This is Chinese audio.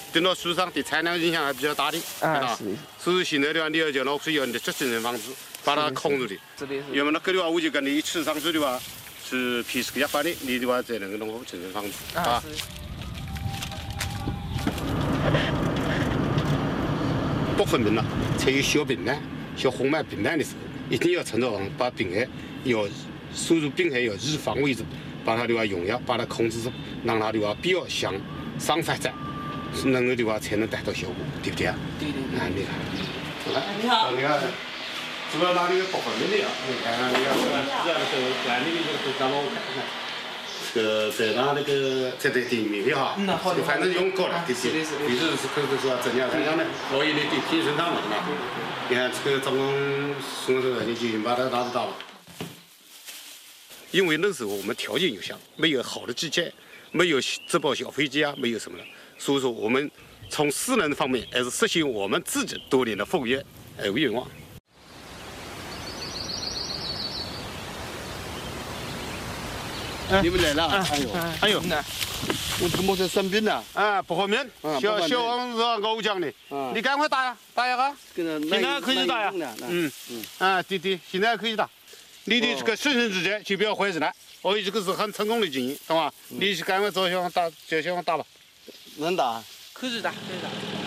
对那树上的产量影响还比较大的， 啊，是的。 所以现在的话，你要叫老师要你的执行人方式，把它控制的。 是的，是。 要么那个的话，我就跟你吃上去的话，是皮是个压法的，你的话才能够弄好执行方式啊。不分娩了才有小病呢，小红斑病斑的时候，一定要趁早把病害要输入病害要预防为主，把它的话用药把它控制住，让它的话不要向上发展，能够的话才能达到效果，对不对啊？ 对。 啊，你看， 你好。 你看，除了那里不分娩的呀，你看那个这样的管理的这个咱们看看。在那个在店面哈， 好的， 反正用过了，对不对？平时是可是说怎样怎样的，所以你对平时上面嘛，你看这个总共送的你就把它拿得到了。因为那时候我们条件有限，没有好的机械，没有质保小飞机啊，没有什么的，所以说我们从私人方面还是实现我们自己多年的宏愿为愿望。 你们来了， 哎呦， 我这个摩托生病了， 啊，不好命，小王是熬浆的，你赶快打呀，打呀哈，现在可以打呀，对，现在可以打，你的这个顺顺之间就不要怀疑了，这个是很成功的经营，懂吧？你赶快找小王打，叫小王打吧， 能打， 可以打。